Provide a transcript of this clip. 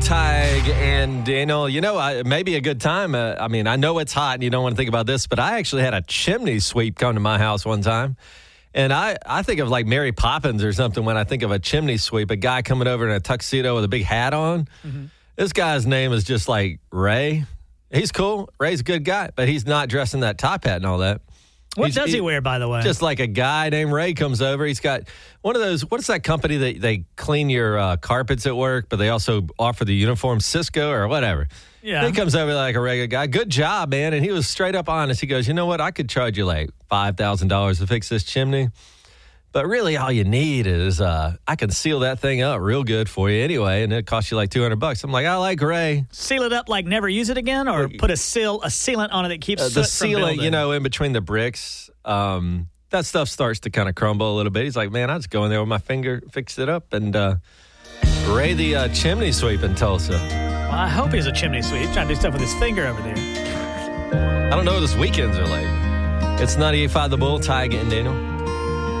Tig and Daniel. You know, maybe a good time. I mean, I know it's hot and you don't want to think about this, but I actually had a chimney sweep come to my house one time. And I think of like Mary Poppins or something when I think of a chimney sweep, a guy coming over in a tuxedo with a big hat on. Mm-hmm. This guy's name is just like Ray. He's cool. Ray's a good guy, but he's not dressed in that top hat and all that. What does he wear, by the way? Just like a guy named Ray comes over. He's got one of those, what is that company that they clean your carpets at work, but they also offer the uniform, Cisco or whatever. Yeah. He comes over like a regular guy. Good job, man. And he was straight up honest. He goes, you know what? I could charge you like $5,000 to fix this chimney. But really all you need is I can seal that thing up real good for you anyway, and it costs you like $200. I'm like, I like Ray. Seal it up like never use it again, or put a sealant on it that keeps the sealant, you know, in between the bricks. That stuff starts to kind of crumble a little bit. He's like, man, I just go in there with my finger, fix it up, and Ray the chimney sweep in Tulsa. Well, I hope he's a chimney sweep. He's trying to do stuff with his finger over there. I don't know what his weekends are like. It's 98.5 The Bull, Tig and Daniel.